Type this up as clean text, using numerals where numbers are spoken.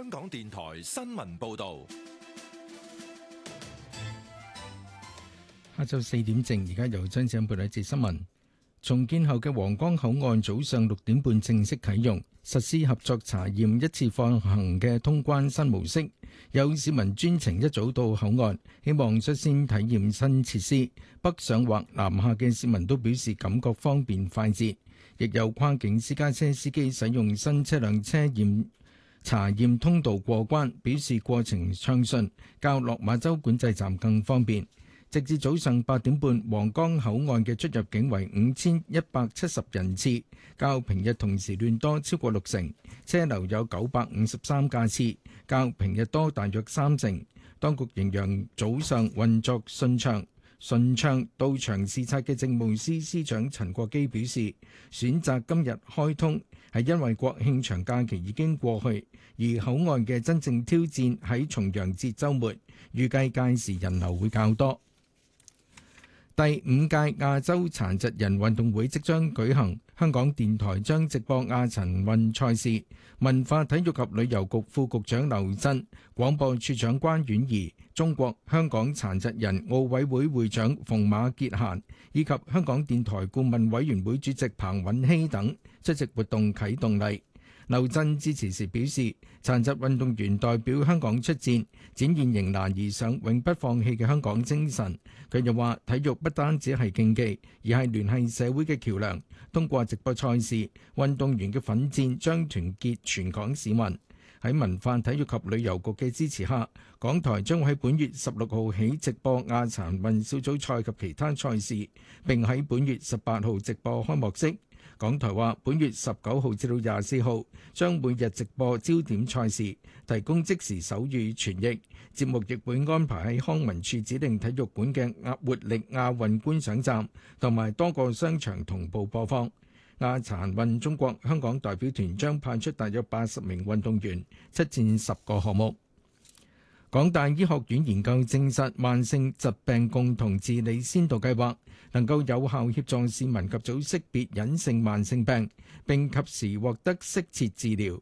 香港電台新聞報道。 下晝4點正，而家由張子欣報道一節新聞。重建後嘅皇崗口岸早上6點半正式啟用，實施合作查驗一次放行嘅通關新模式。有市民專程一早到口岸，希望率先體驗新設施。北上或南下嘅市民都表示感覺方便快捷，亦有跨境私家車司機使用新車輛查驗通道過關，表示過程暢順，較落馬洲管制站更方便。直至早上8點半，皇崗口岸嘅出入境為5170人次，較平日同時段多超過60%，車流有953架次，較平日多大約30%。當局形容早上運作順暢。到場視察嘅政務司司長陳國基表示，選擇今日開通係因為國慶長假期已經過去，而口岸嘅真正挑戰喺重陽節週末，預計屆時人流會較多。第5屆亞洲殘疾人運動會即將舉行，香港電台將直播亞殘運賽事。文化體育及旅遊局副局長劉震、廣播處長關婉儀、中國香港殘疾人奧委會會長馮馬潔嫻以及香港電台顧問委員會主席彭允熙等出席活動啟動禮。劉震致辭時表示，殘疾運動員代表香港出戰，展現迎難而上、永不放棄嘅香港精神。佢又話，體育不單止係競技，而係聯繫社會嘅橋樑。通過直播賽事，運動員嘅奮戰將團結全港市民。喺文化體育及旅遊局嘅支持下，港台將會喺本月16號起直播亞殘運小組賽及其他賽事，並喺本月18號直播開幕式。港台話，本月19號至到24號將每日直播焦點賽事，提供即時手語傳譯。節目亦會安排喺康文署指定體育館嘅活力亞運觀賞站同埋多個商場同步播放。亞殘運中國香港代表團將派出大約80名運動員，出戰10個項目。港大醫學院研究證實，慢性疾病共同治理先導計劃能夠有效協助市民及早識別隱性慢性病，並及時獲得適切治療。